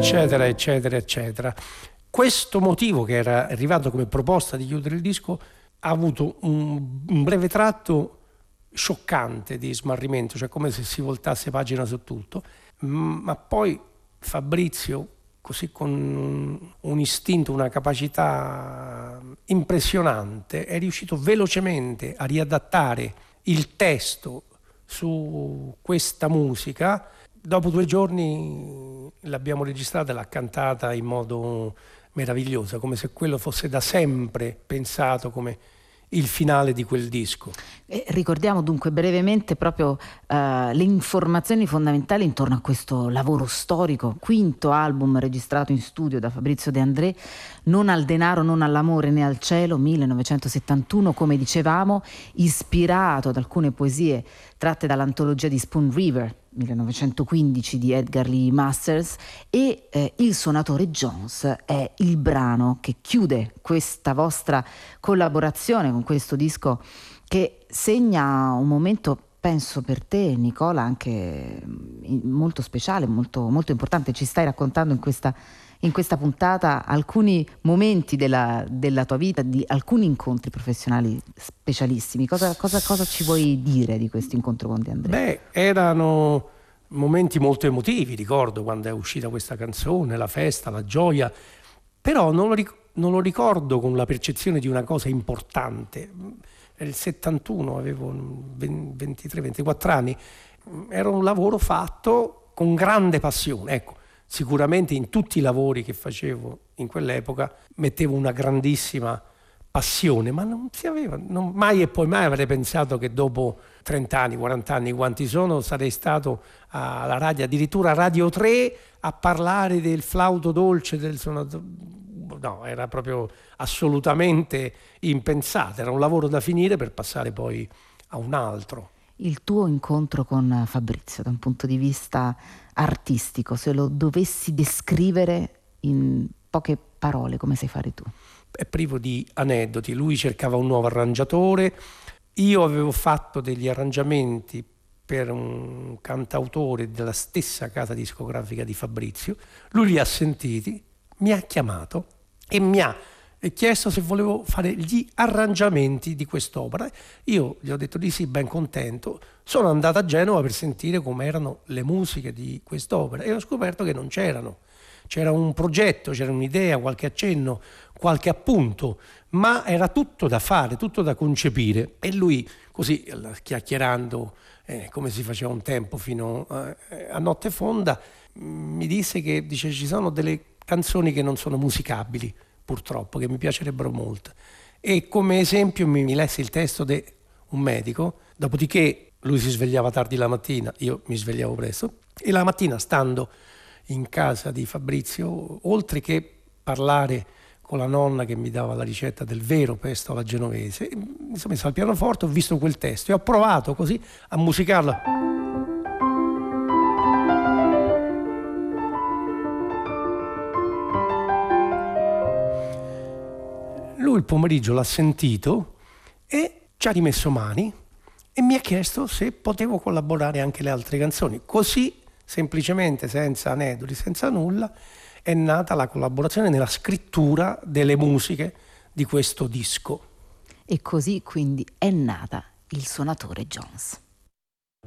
eccetera, eccetera, eccetera. Questo motivo, che era arrivato come proposta di chiudere il disco, ha avuto un breve tratto scioccante di smarrimento, cioè come se si voltasse pagina su tutto, ma poi Fabrizio, così con un istinto, una capacità impressionante, è riuscito velocemente a riadattare il testo su questa musica. Dopo 2 giorni l'abbiamo registrata e l'ha cantata in modo meraviglioso, come se quello fosse da sempre pensato come il finale di quel disco. Ricordiamo dunque brevemente proprio le informazioni fondamentali intorno a questo lavoro storico, quinto album registrato in studio da Fabrizio De André, Non al denaro, non all'amore né al cielo, 1971, come dicevamo, ispirato ad alcune poesie tratte dall'antologia di Spoon River, 1915, di Edgar Lee Masters, e Il suonatore Jones è il brano che chiude questa vostra collaborazione con questo disco, che segna un momento, penso per te, Nicola, anche molto speciale, molto, molto importante. Ci stai raccontando in questa puntata alcuni momenti della tua vita, di alcuni incontri professionali specialissimi. Cosa ci vuoi dire di questo incontro con De André? Beh, erano momenti molto emotivi, ricordo quando è uscita questa canzone, la festa, la gioia, però non lo ricordo con la percezione di una cosa importante. Nel 71 avevo 23-24 anni, era un lavoro fatto con grande passione. Ecco, sicuramente in tutti i lavori che facevo in quell'epoca mettevo una grandissima passione, ma non si aveva, mai e poi mai avrei pensato che dopo 30 anni, 40 anni, quanti sono, sarei stato alla radio, addirittura a Radio 3, a parlare del flauto dolce del suonatore. No, era proprio assolutamente impensato, era un lavoro da finire per passare poi a un altro. Il tuo incontro con Fabrizio da un punto di vista artistico, se lo dovessi descrivere in poche parole, come sai fare tu? È privo di aneddoti. Lui cercava un nuovo arrangiatore, io avevo fatto degli arrangiamenti per un cantautore della stessa casa discografica di Fabrizio, lui li ha sentiti, mi ha chiamato e mi ha chiesto se volevo fare gli arrangiamenti di quest'opera. Io gli ho detto di sì, ben contento. Sono andato a Genova per sentire come erano le musiche di quest'opera e ho scoperto che non c'erano. C'era un progetto, c'era un'idea, qualche accenno, qualche appunto, ma era tutto da fare, tutto da concepire. E lui, così chiacchierando, come si faceva un tempo fino a notte fonda, mi disse che ci sono delle canzoni che non sono musicabili, purtroppo, che mi piacerebbero molto. E come esempio mi lesse il testo di un medico, dopodiché lui si svegliava tardi la mattina, io mi svegliavo presto, e la mattina, stando in casa di Fabrizio, oltre che parlare con la nonna che mi dava la ricetta del vero pesto alla genovese, mi sono messo al pianoforte, ho visto quel testo e ho provato così a musicarlo. Lui il pomeriggio l'ha sentito e ci ha rimesso mani e mi ha chiesto se potevo collaborare anche le altre canzoni. Così, semplicemente, senza aneddoti, senza nulla, è nata la collaborazione nella scrittura delle musiche di questo disco. E così quindi è nata Il suonatore Jones.